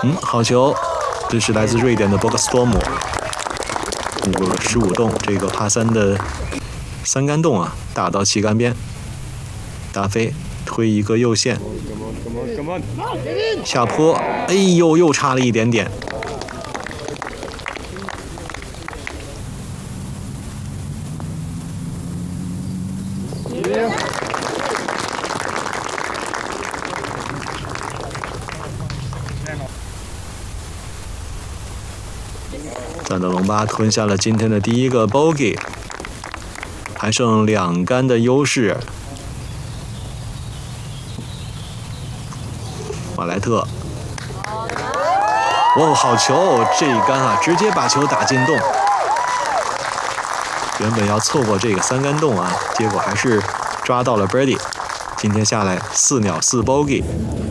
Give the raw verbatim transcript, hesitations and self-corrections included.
嗯，好球，这是来自瑞典的博格斯多姆，五个十五洞，这个帕三的三杆洞啊，打到旗杆边，打飞推一个右线，下坡，哎呦，又差了一点点。赞德隆巴吞下了今天的第一个 bogey， 还剩两杆的优势。马莱特，哦，好球！这一杆啊，直接把球打进洞。原本要错过这个三杆洞啊，结果还是抓到了 birdie。今天下来四鸟四 bogey。